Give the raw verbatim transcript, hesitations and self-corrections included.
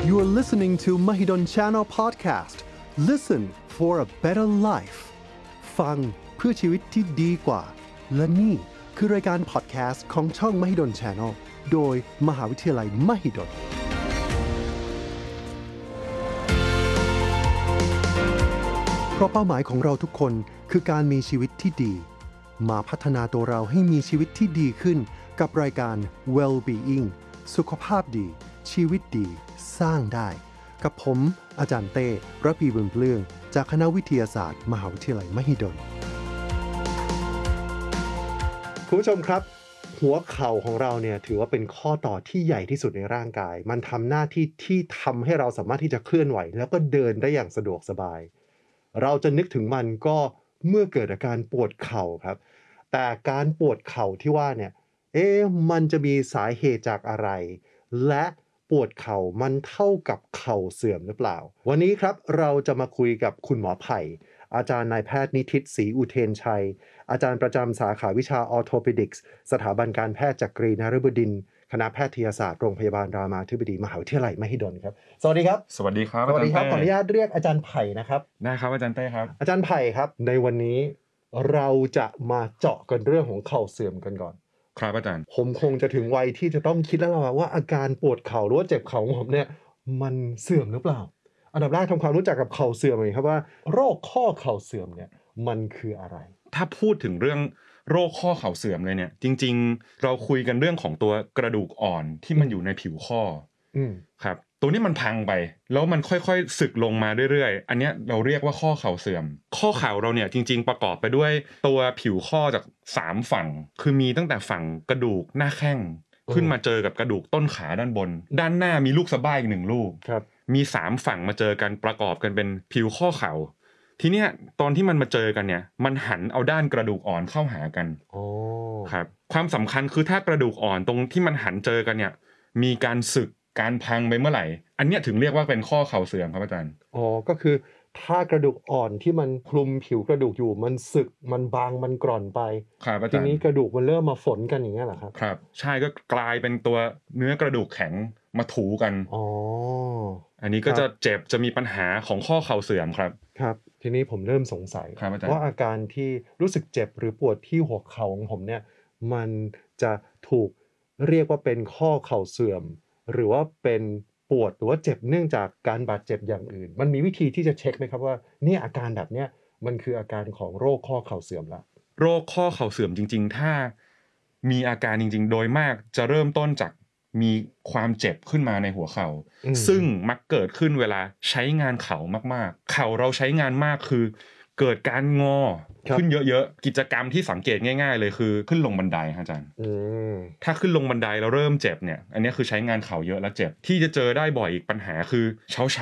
You are listening to Mahidol Channel Podcast. Listen for a better life. ฟังเพื่อชีวิตที่ดีกว่าและนี่คือรายการ podcast ของช่อง Mahidol Channel โดยมหาวิทยาลัย Mahidolเพราะเป้าหมายของเราทุกคนคือการมีชีวิตที่ดีมาพัฒนาตัวเราให้มีชีวิตที่ดีขึ้นกับรายการ Well-being สุขภาพดีชีวิตดีสร้างได้กับผมอาจารย์เต้ระพีบุญเปลื้องจากคณะวิทยาศาสตร์มหาวิทยาลัยมหิดลคุณผู้ชมครับหัวเข่าของเราเนี่ยถือว่าเป็นข้อต่อที่ใหญ่ที่สุดในร่างกายมันทำหน้าที่ที่ทำให้เราสามารถที่จะเคลื่อนไหวแล้วก็เดินได้อย่างสะดวกสบายเราจะนึกถึงมันก็เมื่อเกิดอาการปวดเข่าครับแต่การปวดเข่าที่ว่าเนี่ยเอ๊ะมันจะมีสาเหตุจากอะไรและปวดเข่ามันเท่ากับเข่าเสื่อมหรือเปล่าวันนี้ครับเราจะมาคุยกับคุณหมอไผ่อาจารย์นายแพทย์นิธิศรีอุเทนชัยอาจารย์ประจำสาขาวิชาออร์โทเพดิกส์สถาบันการแพทย์จักรีนฤบดินทร์คณะแพทยศาสตร์โรงพยาบาลรามาธิบดีมหาวิทยาลัยมหิดลครับสวัสดีครับสวัสดีครับสวัสดีครับขออนุญาตเรียกอาจารย์ไผ่นะครับได้ครับอาจารย์เต้ครับอาจารย์ไผ่ครับในวันนี้เราจะมาเจาะกันเรื่องของเข่าเสื่อมกันก่อนครับอาจารย์ผมคงจะถึงวัยที่จะต้องคิดแล้วล่ะว่าอาการปวดเข่าหรือว่าเจ็บเข่าของผมเนี่ยมันเสื่อมหรือเปล่าอันดับแรกทำความรู้จักกับเข่าเสื่อมหน่อยครับว่าโรคข้อเข่าเสื่อมเนี่ยมันคืออะไรถ้าพูดถึงเรื่องโรคข้อเข่าเสื่อมเลยเนี่ยจริงๆเราคุยกันเรื่องของตัวกระดูกอ่อนที่มันอยู่ในผิวข้ออืมครับตัวนี้มันพังไปแล้วมันค่อยๆสึกลงมาเรื่อยๆอันเนี้ยเราเรียกว่าข้อเข่าเสื่อมข้อเข่าเราเนี่ยจริงๆประกอบไปด้วยตัวผิวข้อจากสามฝั่งคือมีตั้งแต่ฝั่งกระดูกหน้าแข้งขึ้นมาเจอกับกระดูกต้นขาด้านบนด้านหน้ามีลูกสะบ้าอีกหนึ่งลูกครับมีสามฝั่งมาเจอกันประกอบกันเป็นผิวข้อเข่าทีเนี้ยตอนที่มันมาเจอกันเนี่ยมันหันเอาด้านกระดูกอ่อนเข้าหากันโอ้ครับความสำคัญคือถ้ากระดูกอ่อนตรงที่มันหันเจอกันเนี่ยมีการสึกการพังไปเมื่อไหร่อันเนี้ยถึงเรียกว่าเป็นข้อเข่าเสื่อมครับอาจารย์อ๋อก็คือถ้ากระดูกอ่อนที่มันคลุมผิวกระดูกอยู่มันสึกมันบางมันกร่อนไปครับอาจารย์ทีนี้กระดูกมันเริ่มมาฝนกันอย่างเงี้ยเหรอครับครับใช่ก็กลายเป็นตัวเนื้อกระดูกแข็งมาถูกันอ๋ออันนี้ก็จะเจ็บจะมีปัญหาของข้อเข่าเสื่อมครับครับทีนี้ผมเริ่มสงสัยว่าอาการที่รู้สึกเจ็บหรือปวดที่หัวเข่าของผมเนี่ยมันจะถูกเรียกว่าเป็นข้อเข่าเสื่อมหรือว่าเป็นปวดหรือว่าเจ็บเนื่องจากการบาดเจ็บอย่างอื่นมันมีวิธีที่จะเช็คไหมครับว่าเนี่ยอาการแบบเนี้ยมันคืออาการของโรคข้อเข่าเสื่อมละโรคข้อเข่าเสื่อมจริงๆถ้ามีอาการจริงๆโดยมากจะเริ่มต้นจากมีความเจ็บขึ้นมาในหัวเข่าซึ่งมักเกิดขึ้นเวลาใช้งานเข่ามากๆเข่าเราใช้งานมากคือเกิดการงอขึ้นเยอะๆกิจกรรมที่สังเกตง่ายๆเลยคือขึ้นลงบันไดฮะอาจารย์ถ้าขึ้นลงบันไดแล้วเริ่มเจ็บเนี่ยอันนี้คือใช้งานเข่าเยอะแล้วเจ็บที่จะเจอได้บ่อยอีกปัญหาคือเช้